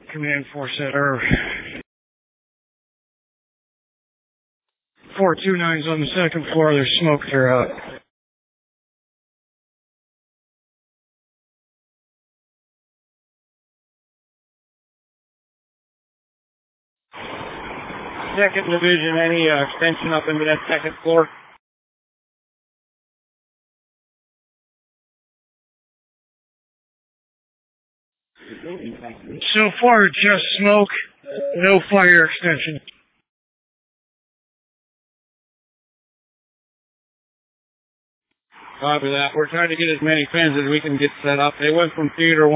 Command 4 Center. 429's on the second floor. There's smoke throughout. Second Division, any extension up into that second floor? So far, just smoke, no fire extension. Copy that. We're trying to get as many pins as we can get set up. They went from Theater 1